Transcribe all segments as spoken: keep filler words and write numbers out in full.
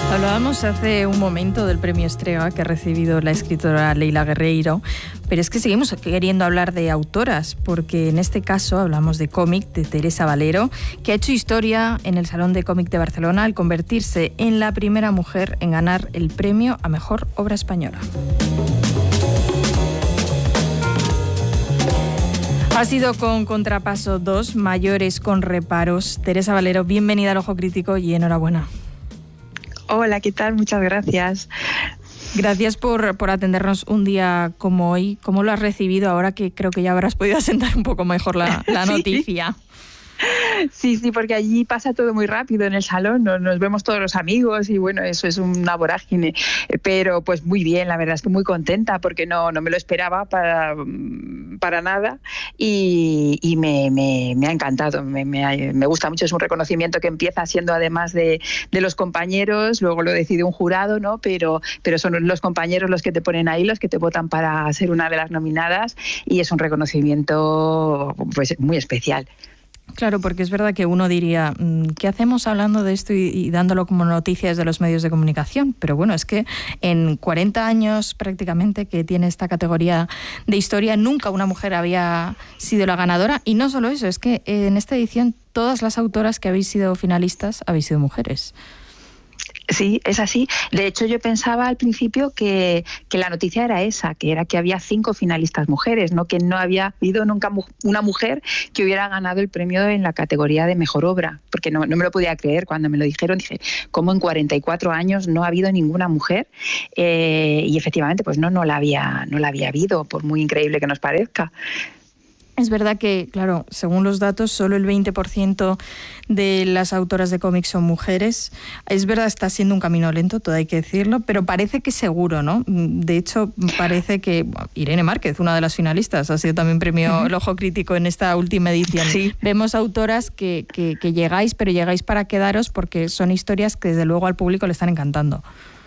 Hablábamos hace un momento del premio Estrega que ha recibido la escritora Leila Guerreiro, pero es que seguimos queriendo hablar de autoras, porque en este caso hablamos de cómic de Teresa Valero, que ha hecho historia en el Salón de Cómic de Barcelona al convertirse en la primera mujer en ganar el premio a Mejor Obra Española. Ha sido con Contrapaso dos, Mayores con reparos. Teresa Valero, bienvenida al Ojo Crítico y enhorabuena. Hola, ¿qué tal? Muchas gracias. Gracias por, por atendernos un día como hoy. ¿Cómo lo has recibido ahora que creo que ya habrás podido asentar un poco mejor la, la noticia? Sí. Sí, sí, porque allí pasa todo muy rápido en el salón, nos, nos vemos todos los amigos y bueno, eso es una vorágine, pero pues muy bien, la verdad es que muy contenta porque no, no me lo esperaba para, para nada y, y me, me, me ha encantado, me, me, me gusta mucho, es un reconocimiento que empieza siendo además de, de los compañeros, luego lo decide un jurado, ¿no? pero, pero son los compañeros los que te ponen ahí, los que te votan para ser una de las nominadas y es un reconocimiento pues muy especial. Claro, porque es verdad que uno diría, ¿qué hacemos hablando de esto y, y dándolo como noticias de los medios de comunicación? Pero bueno, es que en cuarenta años prácticamente que tiene esta categoría de historia, nunca una mujer había sido la ganadora. Y no solo eso, es que en esta edición todas las autoras que habéis sido finalistas habéis sido mujeres. Sí, es así. De hecho, yo pensaba al principio que, que la noticia era esa, que era que había cinco finalistas mujeres, no que no había habido nunca una mujer que hubiera ganado el premio en la categoría de mejor obra, porque no, no me lo podía creer cuando me lo dijeron. Dije, ¿cómo en cuarenta y cuatro años no ha habido ninguna mujer? Eh, y efectivamente, pues no, no la había, no la había habido, por muy increíble que nos parezca. Es verdad que, claro, según los datos, solo el veinte por ciento de las autoras de cómics son mujeres. Es verdad, está siendo un camino lento, todo hay que decirlo, pero parece que seguro, ¿no? De hecho, parece que bueno, Irene Márquez, una de las finalistas, ha sido también premio El Ojo Crítico en esta última edición. Sí. Vemos autoras que, que, que llegáis, pero llegáis para quedaros porque son historias que desde luego al público le están encantando.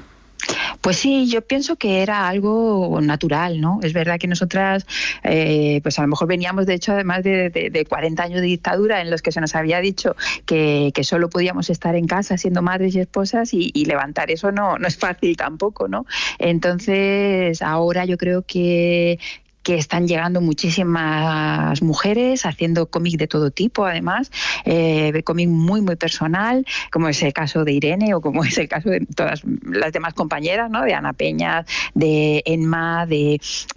Pues sí, yo pienso que era algo natural, ¿no? Es verdad que nosotras, eh, pues a lo mejor veníamos, de hecho, además de, de, de cuarenta años de dictadura en los que se nos había dicho que, que solo podíamos estar en casa siendo madres y esposas y, y levantar eso no, no es fácil tampoco, ¿no? Entonces, ahora yo creo que que están llegando muchísimas mujeres haciendo cómic de todo tipo, además, eh, cómic muy, muy personal, como es el caso de Irene o como es el caso de todas las demás compañeras, ¿no? De Ana Peña, de Enma, de,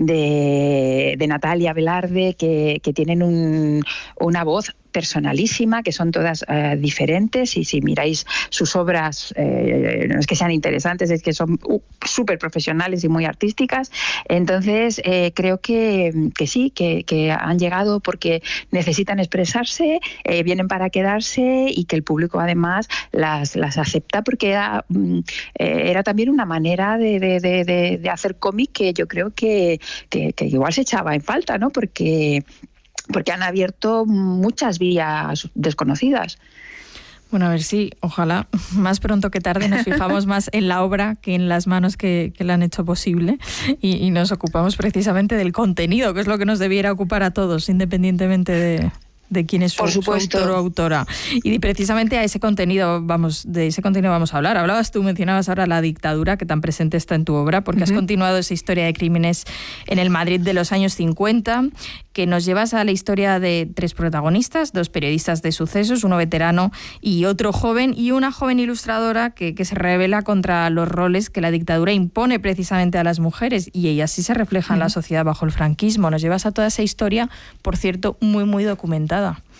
de, de Natalia Velarde, que, que tienen un, una voz personalísima, que son todas eh, diferentes y si miráis sus obras eh, no es que sean interesantes, es que son uh, súper profesionales y muy artísticas. Entonces eh, creo que, que sí, que, que han llegado porque necesitan expresarse, eh, vienen para quedarse y que el público además las, las acepta porque era, eh, era también una manera de, de, de, de hacer cómic que yo creo que, que, que igual se echaba en falta, ¿no? Porque porque han abierto muchas vías desconocidas. Bueno, a ver si, ojalá, más pronto que tarde nos fijamos más en la obra que en las manos que, que la han hecho posible y, y nos ocupamos precisamente del contenido, que es lo que nos debiera ocupar a todos, independientemente de... de quién es su, su autor o autora. Y precisamente a ese contenido vamos, de ese contenido vamos a hablar. Hablabas tú, mencionabas ahora la dictadura, que tan presente está en tu obra, porque uh-huh. has continuado esa historia de crímenes en el Madrid de los años cincuenta, que nos llevas a la historia de tres protagonistas, dos periodistas de sucesos, uno veterano y otro joven, y una joven ilustradora que, que se rebela contra los roles que la dictadura impone precisamente a las mujeres, y ellas sí se reflejan uh-huh. en la sociedad bajo el franquismo. Nos llevas a toda esa historia, por cierto, muy, muy documentada.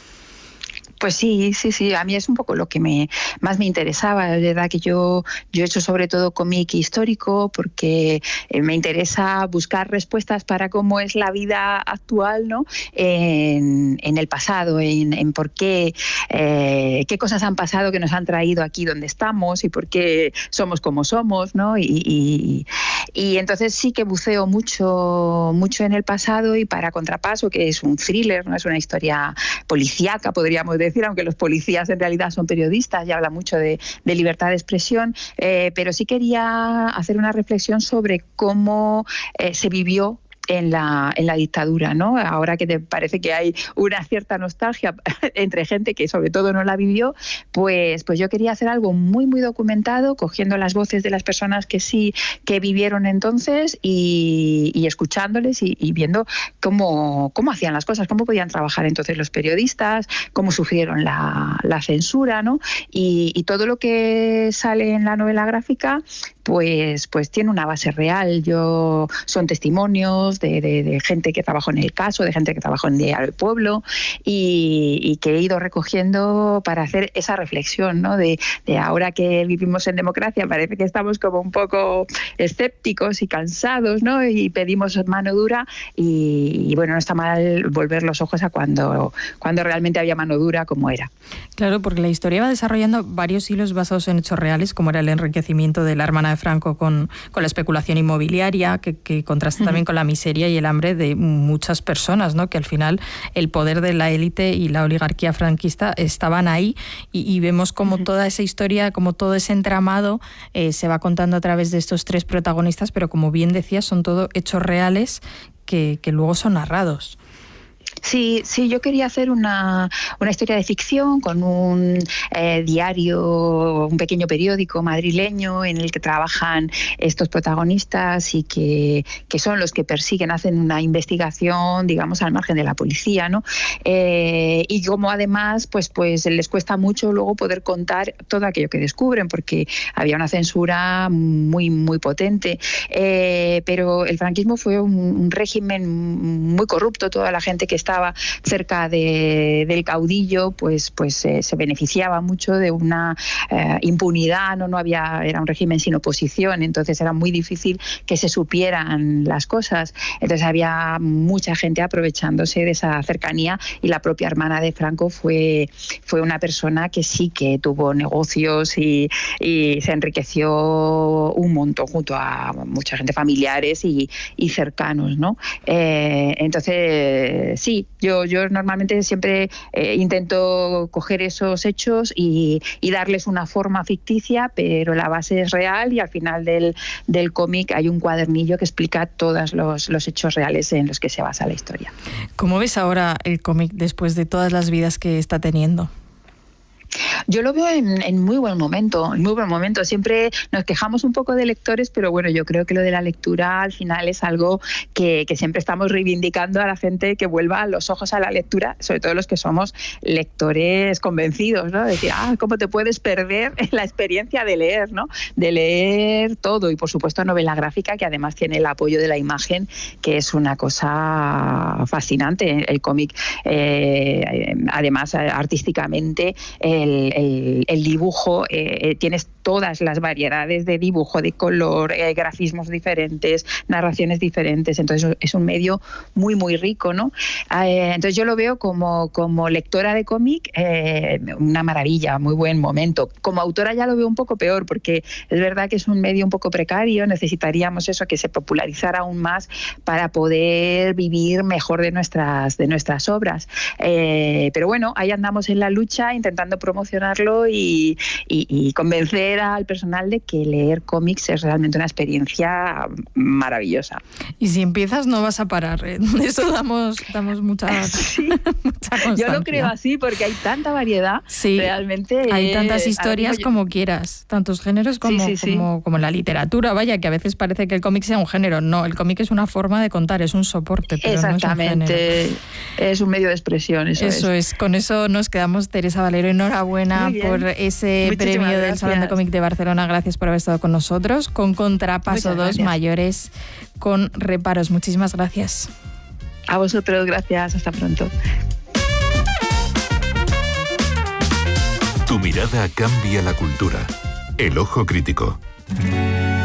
Pues sí, sí, sí, a mí es un poco lo que me más me interesaba, es verdad que yo, yo he hecho sobre todo cómic histórico porque me interesa buscar respuestas para cómo es la vida actual, ¿no? En, en el pasado, en, en por qué, eh, qué cosas han pasado que nos han traído aquí donde estamos y por qué somos como somos, ¿no? Y, y, y entonces sí que buceo mucho, mucho en el pasado y para Contrapaso, que es un thriller, no es una historia policíaca, podríamos decir, aunque los policías en realidad son periodistas y habla mucho de, de libertad de expresión, eh, pero sí quería hacer una reflexión sobre cómo eh, se vivió en la, en la dictadura, ¿no? Ahora que te parece que hay una cierta nostalgia entre gente que sobre todo no la vivió, pues, pues yo quería hacer algo muy, muy documentado, cogiendo las voces de las personas que sí, que vivieron entonces y, y escuchándoles y, y viendo cómo, cómo hacían las cosas, cómo podían trabajar entonces los periodistas, cómo sufrieron la, la censura, ¿no? Y, y todo lo que sale en la novela gráfica pues, pues tiene una base real. Yo, son testimonios de, de, de gente que trabajó en el caso, de gente que trabajó en Diario del Pueblo y, y que he ido recogiendo para hacer esa reflexión, ¿no? De, de ahora que vivimos en democracia parece que estamos como un poco escépticos y cansados, ¿no? Y pedimos mano dura y, y bueno, no está mal volver los ojos a cuando, cuando realmente había mano dura como era. Claro, porque la historia va desarrollando varios hilos basados en hechos reales, como era el enriquecimiento de la hermana de Franco con, con la especulación inmobiliaria, que, que contrasta uh-huh. también con la miseria y el hambre de muchas personas, ¿no? Que al final el poder de la élite y la oligarquía franquista estaban ahí y, y vemos como uh-huh. toda esa historia, como todo ese entramado eh, se va contando a través de estos tres protagonistas, pero como bien decías, son todo hechos reales que, que luego son narrados. Sí, sí, yo quería hacer una, una historia de ficción con un eh, diario, un pequeño periódico madrileño en el que trabajan estos protagonistas y que, que son los que persiguen, hacen una investigación, digamos, al margen de la policía, ¿no? Eh, y como además, pues, pues les cuesta mucho luego poder contar todo aquello que descubren, porque había una censura muy, muy potente. Eh, pero el franquismo fue un, un régimen muy corrupto, toda la gente que estaba cerca de, del caudillo pues, pues eh, se beneficiaba mucho de una eh, impunidad, ¿no? No había, era un régimen sin oposición, entonces era muy difícil que se supieran las cosas, entonces había mucha gente aprovechándose de esa cercanía y la propia hermana de Franco fue, fue una persona que sí que tuvo negocios y, y se enriqueció un montón junto a mucha gente, familiares y, y cercanos, ¿no? Eh, entonces sí, Yo, yo normalmente siempre eh, intento coger esos hechos y, y darles una forma ficticia, pero la base es real y al final del, del cómic hay un cuadernillo que explica todos los, los hechos reales en los que se basa la historia. ¿Cómo ves ahora el cómic después de todas las vidas que está teniendo? Yo lo veo en, en muy buen momento, en muy buen momento. Siempre nos quejamos un poco de lectores, pero bueno, yo creo que lo de la lectura al final es algo que, que siempre estamos reivindicando a la gente que vuelva los ojos a la lectura, sobre todo los que somos lectores convencidos, ¿no? Decir, ah, ¿cómo te puedes perder la experiencia de leer, ¿no? De leer todo y por supuesto novela gráfica, que además tiene el apoyo de la imagen, que es una cosa fascinante. El cómic, eh, además artísticamente, el, el, el dibujo, eh, tienes todas las variedades de dibujo, de color, eh, grafismos diferentes, narraciones diferentes, entonces es un medio muy muy rico, ¿no? Eh, entonces yo lo veo como, como lectora de cómic eh, una maravilla, muy buen momento. Como autora ya lo veo un poco peor, porque es verdad que es un medio un poco precario, necesitaríamos eso, que se popularizara aún más para poder vivir mejor de nuestras, de nuestras obras. Eh, pero bueno, ahí andamos en la lucha intentando promocionarlo y, y, y convencer al personal de que leer cómics es realmente una experiencia maravillosa. Y si empiezas no vas a parar, ¿eh? Eso damos, damos mucha, sí. mucha constancia. Yo lo creo así porque hay tanta variedad, sí, realmente. Hay tantas eh, historias como yo... quieras, tantos géneros como, sí, sí, como, sí. como la literatura, vaya, que a veces parece que el cómic sea un género. No, el cómic es una forma de contar, es un soporte, pero exactamente, no es un género. Es un medio de expresión, eso, eso es. es. Con eso nos quedamos. Teresa Valero, enhorabuena por ese Muchísimas premio gracias. Del Salón de Cómic de Barcelona. Gracias por haber estado con nosotros. Con Contrapaso dos, mayores con reparos. Muchísimas gracias. A vosotros, gracias. Hasta pronto. Tu mirada cambia la cultura. El ojo crítico.